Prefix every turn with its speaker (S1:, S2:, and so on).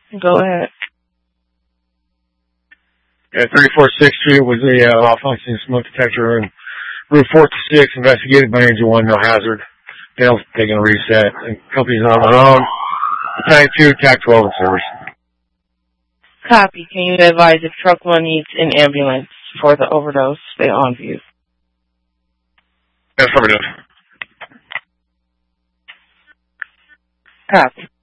S1: Go ahead.
S2: Yeah, 34th Street was a malfunctioning smoke detector in room 426, investigated by Angel 1, no hazard. Dale's taking a reset. And company's on their own. Tank 2, TAC 12 in service.
S1: Copy. Can you advise if truck 1 needs an ambulance for the overdose? Stay on view.
S2: Affirmative.
S1: Copy.